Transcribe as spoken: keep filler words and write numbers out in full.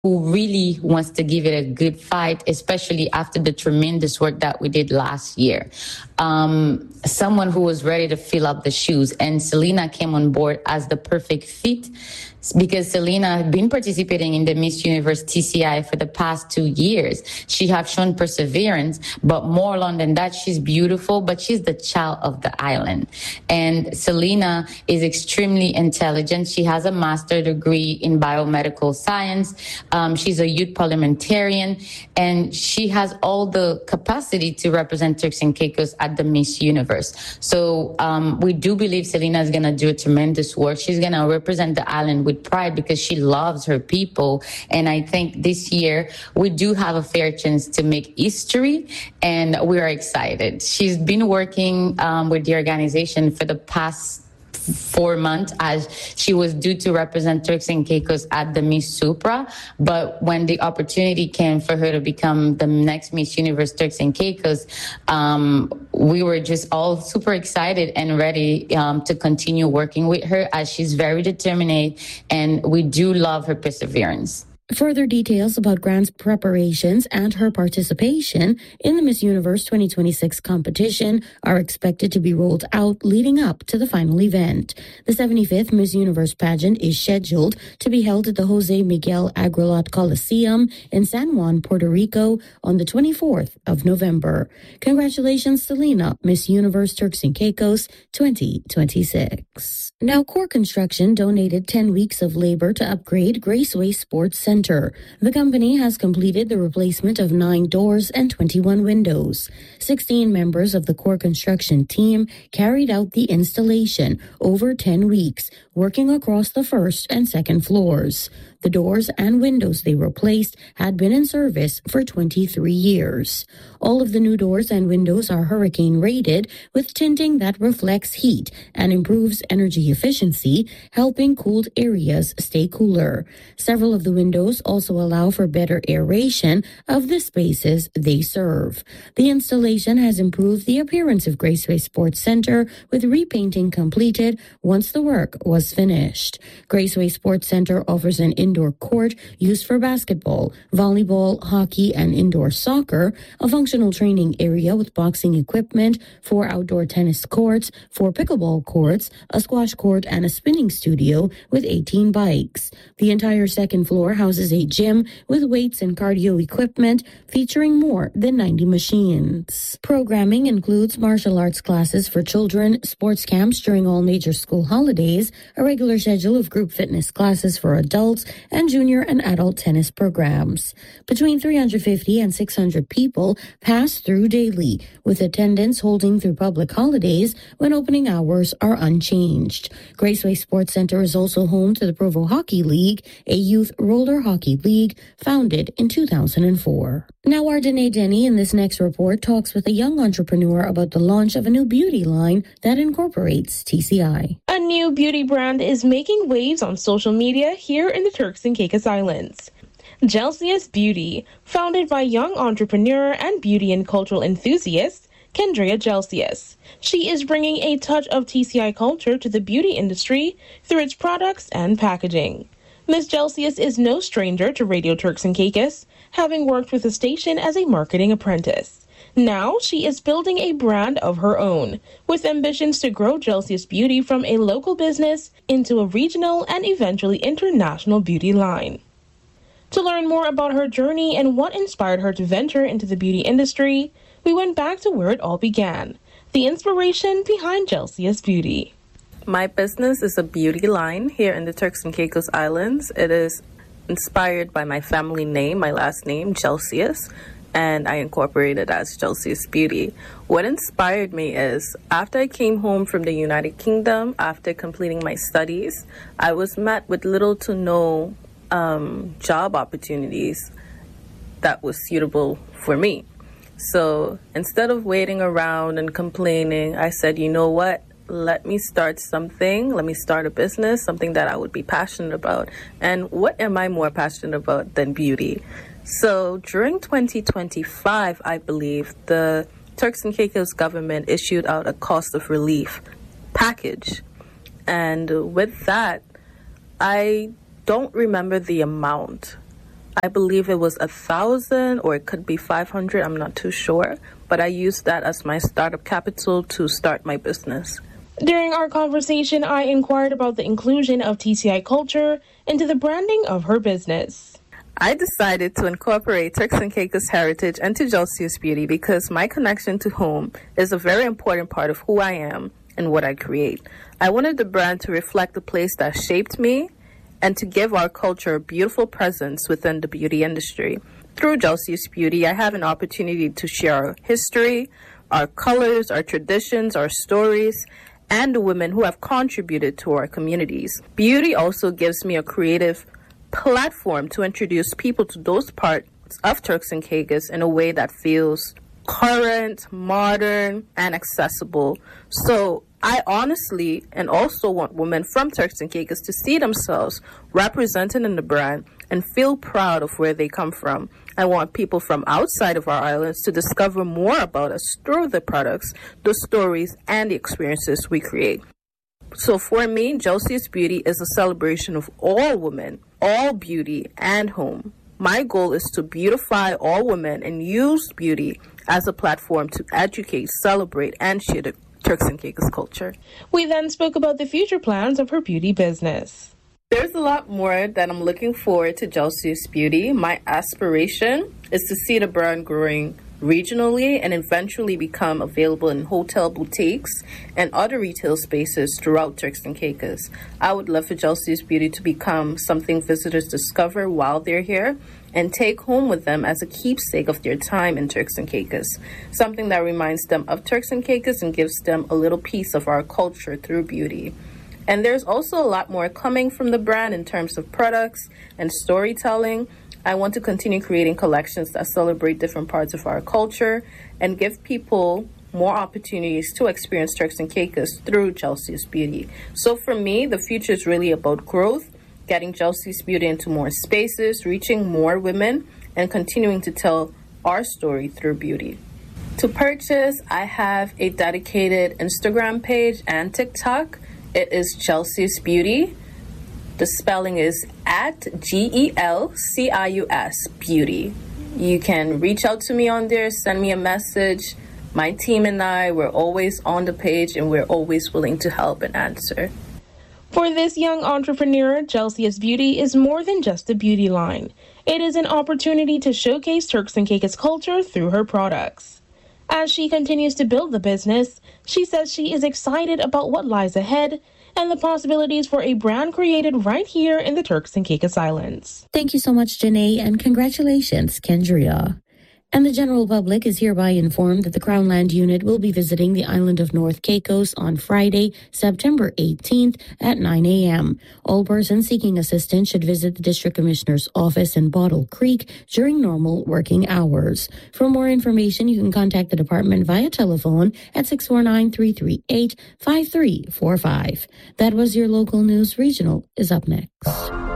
who really wants to give it a good fight, especially after the tremendous work that we did last year. Um, someone who was ready to fill up the shoes. And Selena came on board as the perfect fit because Selena had been participating in the Miss Universe T C I for the past two years. She has shown perseverance, but more along than that, she's beautiful, but she's the child of the island. And Selena is extremely intelligent. She has a master's degree in biomedical science. Um, she's a youth parliamentarian, and she has all the capacity to represent Turks and Caicos at the Miss Universe. So um, we do believe Selena is going to do a tremendous work. She's going to represent the island with pride because she loves her people. And I think this year we do have a fair chance to make history, and we are excited. She's been working um, with the organization for the past four months as she was due to represent Turks and Caicos at the Miss Supra. But when the opportunity came for her to become the next Miss Universe Turks and Caicos, um, we were just all super excited and ready um, to continue working with her, as she's very determined, and we do love her perseverance. Further details about Grant's preparations and her participation in the Miss Universe twenty twenty-six competition are expected to be rolled out leading up to the final event. The seventy-fifth Miss Universe pageant is scheduled to be held at the Jose Miguel Agrelot Coliseum in San Juan, Puerto Rico on the twenty-fourth of November. Congratulations, Selena, Miss Universe Turks and Caicos twenty twenty-six. Now, Core Construction donated ten weeks of labor to upgrade Graceway Sports Center. The company has completed the replacement of nine doors and twenty-one windows. sixteen members of the Core Construction team carried out the installation over ten weeks, working across the first and second floors. The doors and windows they replaced had been in service for twenty-three years. All of the new doors and windows are hurricane rated with tinting that reflects heat and improves energy efficiency, helping cooled areas stay cooler. Several of the windows also allow for better aeration of the spaces they serve. The installation has improved the appearance of Graceway Sports Center, with repainting completed once the work was finished. Graceway Sports Center offers an indoor court used for basketball, volleyball, hockey, and indoor soccer, a functional training area with boxing equipment, four outdoor tennis courts, four pickleball courts, a squash court, and a spinning studio with eighteen bikes. The entire second floor houses a gym with weights and cardio equipment, featuring more than ninety machines. Programming includes martial arts classes for children, sports camps during all major school holidays, a regular schedule of group fitness classes for adults, and junior and adult tennis programs. Between three hundred fifty and six hundred people pass through daily, with attendance holding through public holidays when opening hours are unchanged. Graceway Sports Center is also home to the Provo Hockey League, a youth roller hockey league founded in two thousand four. Now, our Danae Denny in this next report talks with a young entrepreneur about the launch of a new beauty line that incorporates T C I. A new beauty brand is making waves on social media here in the Turks and Caicos Islands. Gelsius Beauty, founded by young entrepreneur and beauty and cultural enthusiast Kendria Gelsius. She is bringing a touch of T C I culture to the beauty industry through its products and packaging. Miz Gelsius is no stranger to Radio Turks and Caicos, having worked with the station as a marketing apprentice. Now she is building a brand of her own, with ambitions to grow Gelsius Beauty from a local business into a regional and eventually international beauty line. To learn more about her journey and what inspired her to venture into the beauty industry, we went back to where it all began, the inspiration behind Gelsius Beauty. My business is a beauty line here in the Turks and Caicos Islands. It is inspired by my family name, my last name, Gelsius, and I incorporated as Gelsius Beauty. What inspired me is, after I came home from the United Kingdom, after completing my studies, I was met with little to no um, job opportunities that was suitable for me. So instead of waiting around and complaining, I said, you know what? Let me start something. Let me start a business, something that I would be passionate about. And what am I more passionate about than beauty? So during twenty twenty-five, I believe, the Turks and Caicos government issued out a cost of relief package. And with that, I don't remember the amount, I believe it was a thousand or it could be five hundred. I'm not too sure. But I used that as my startup capital to start my business. During our conversation, I inquired about the inclusion of T C I culture into the branding of her business. I decided to incorporate Turks and Caicos heritage into Gelsius Beauty because my connection to home is a very important part of who I am and what I create. I wanted the brand to reflect the place that shaped me and to give our culture a beautiful presence within the beauty industry. Through Gelsius Beauty, I have an opportunity to share our history, our colors, our traditions, our stories, and the women who have contributed to our communities. Beauty also gives me a creative platform to introduce people to those parts of Turks and Caicos in a way that feels current, modern, and accessible. So I honestly and also want women from Turks and Caicos to see themselves represented in the brand and feel proud of where they come from. I want people from outside of our islands to discover more about us through the products, the stories, and the experiences we create. So for me, Gelsius Beauty is a celebration of all women, all beauty, and home. My goal is to beautify all women and use beauty as a platform to educate, celebrate, and share the Turks and Caicos culture. We then spoke about the future plans of her beauty business. There's a lot more that I'm looking forward to Gelsius Beauty. My aspiration is to see the brand growing regionally and eventually become available in hotel boutiques and other retail spaces throughout Turks and Caicos. I would love for Gelsius Beauty to become something visitors discover while they're here and take home with them as a keepsake of their time in Turks and Caicos, something that reminds them of Turks and Caicos and gives them a little piece of our culture through beauty. And there's also a lot more coming from the brand in terms of products and storytelling. I want to continue creating collections that celebrate different parts of our culture and give people more opportunities to experience Turks and Caicos through Gelsius Beauty. So for me, the future is really about growth, getting Gelsius Beauty into more spaces, reaching more women, and continuing to tell our story through beauty. To purchase, I have a dedicated Instagram page and TikTok. It is Gelsius Beauty. The spelling is at G E L C I U S, Beauty. You can reach out to me on there, send me a message. My team and I, we're always on the page and we're always willing to help and answer. For this young entrepreneur, Gelsius Beauty is more than just a beauty line. It is an opportunity to showcase Turks and Caicos culture through her products. As she continues to build the business, she says she is excited about what lies ahead and the possibilities for a brand created right here in the Turks and Caicos Islands. Thank you so much, Janae, and congratulations, Kendria. And the general public is hereby informed that the Crown Land Unit will be visiting the island of North Caicos on Friday, September eighteenth at nine a.m. All persons seeking assistance should visit the District Commissioner's office in Bottle Creek during normal working hours. For more information, you can contact the department via telephone at six four nine, three three eight, five three four five. That was your local news. Regional is up next.